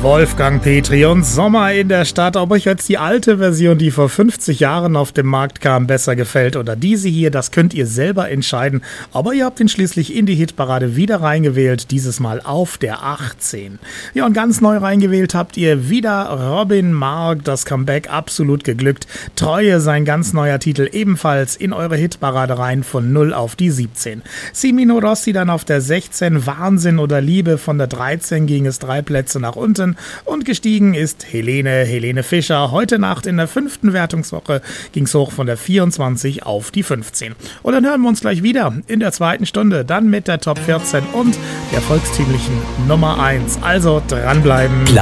Wolfgang Petri und Sommer in der Stadt. Ob euch jetzt die alte Version, die vor 50 Jahren auf den Markt kam, besser gefällt oder diese hier, das könnt ihr selber entscheiden. Aber ihr habt ihn schließlich in die Hitparade wieder reingewählt, dieses Mal auf der 18. Ja, und ganz neu reingewählt habt ihr wieder Robin Mark, das Comeback absolut geglückt. Treue, sein ganz neuer Titel, ebenfalls in eure Hitparade rein von 0 auf die 17. Semino Rossi dann auf der 16, Wahnsinn oder Liebe, von der 13 ging es 3 Plätze nach unten. Und gestiegen ist Helene Fischer. Heute Nacht in der 5. Wertungswoche ging es hoch von der 24 auf die 15. Und dann hören wir uns gleich wieder in der 2. Stunde, dann mit der Top 14 und der volkstümlichen Nummer 1. Also dranbleiben.